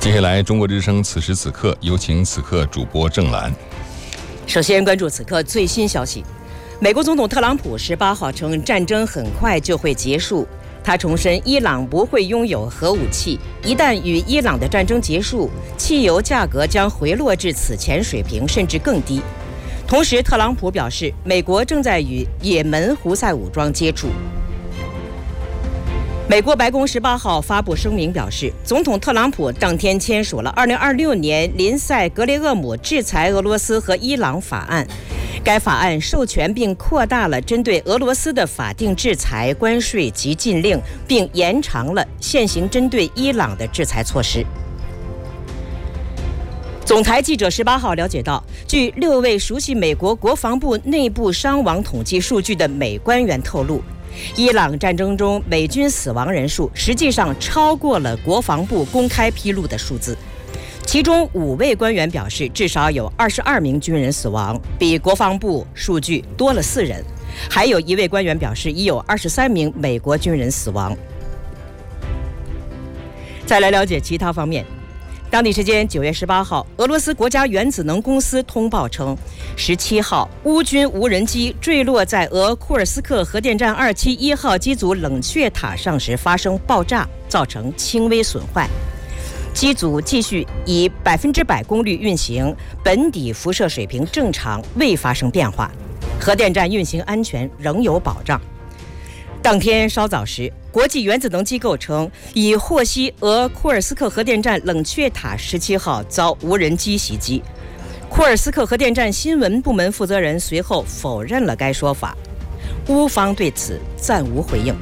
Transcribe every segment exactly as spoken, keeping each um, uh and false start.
接下来，中国之声此时此刻有请此刻主播郑兰。 首先关注此刻最新消息，美国总统特朗普十八号称战争很快就会结束。他重申伊朗不会拥有核武器，一旦与伊朗的战争结束，汽油价格将回落至此前水平甚至更低。同时，特朗普表示，美国正在与也门胡塞武装接触。美国白宫十八号发布声明表示，总统特朗普当天签署了二零二六年林赛格雷厄姆制裁俄罗斯和伊朗法案。该法案授权并扩大了针对俄罗斯的法定制裁、关税及禁令，并延长了现行针对伊朗的制裁措施。总台记者十八号了解到，据六位熟悉美国国防部内部伤亡统计数据的美官员透露，伊朗战争中美军死亡人数实际上超过了国防部公开披露的数字。其中五位官员表示，至少有二十二名军人死亡，比国防部数据多了四人。还有一位官员表示，已有二十三名美国军人死亡。再来了解其他方面。当地时间九月十八号，俄罗斯国家原子能公司通报称，十七号乌军无人机坠落在俄库尔斯克核电站二七一号机组冷却塔上时发生爆炸，造成轻微损坏。机组继续以百分之百功率运行，本底辐射水平正常，未发生变化，核电站运行安全仍有保障。当天稍早时，国际原子能机构称已获悉俄库尔斯克核电站冷却塔十七号遭无人机袭击。库尔斯克核电站新闻部门负责人随后否认了该说法，乌方对此暂无回应。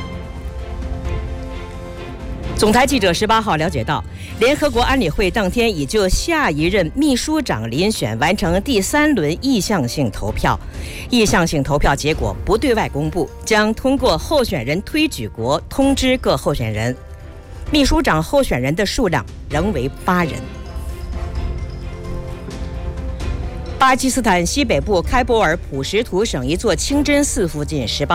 总台记者十八号了解到，联合国安理会当天已就下一任秘书长遴选完成第三轮意向性投票，意向性投票结果不对外公布，将通过候选人推举国通知各候选人。秘书长候选人的数量仍为八人。巴基斯坦西北部开伯尔普什图省一座清真寺附近十八